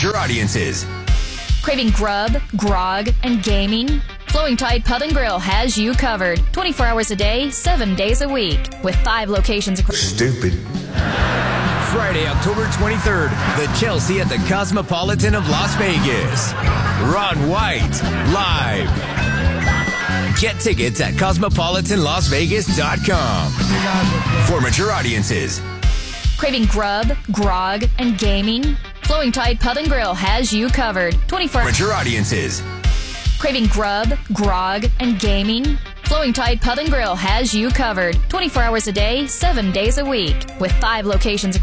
mature audiences. Craving grub, grog, and gaming? Flowing Tide Pub and Grill has you covered 24 hours a day, 7 days a week, with 5 locations across. Stupid. Friday, October 23rd, the Chelsea at the Cosmopolitan of Las Vegas. Ron White, live. Get tickets at cosmopolitanlasvegas.com. For mature audiences. Craving grub, grog, and gaming? Flowing Tide Pub and Grill has you covered 24 hours. Mature audiences. Craving grub, grog, and gaming? Flowing Tide Pub and Grill has you covered 24 hours a day, 7 days a week, with 5 locations across.